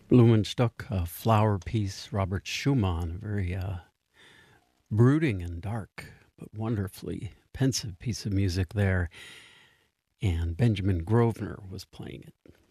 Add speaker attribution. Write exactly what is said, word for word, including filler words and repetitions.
Speaker 1: Blumenstock, a flower piece, Robert Schumann, a very uh, brooding and dark, but wonderfully pensive piece of music there. And Benjamin Grosvenor was playing it.